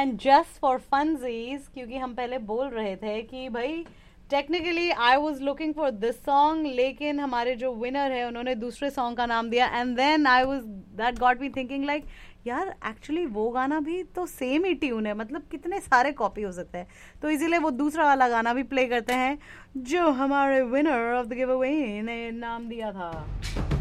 And just for फनजीज, क्योंकि हम पहले बोल रहे थे कि भाई technically I was looking for this song, लेकिन हमारे जो विनर है उन्होंने दूसरे सॉन्ग का नाम दिया, and then I was that got me thinking like यार एक्चुअली वो गाना भी तो सेम ही ट्यून है, मतलब कितने सारे कॉपी हो सकते हैं। तो इसीलिए वो दूसरा वाला गाना भी प्ले करते हैं जो हमारे winner of the give away ने नाम दिया था।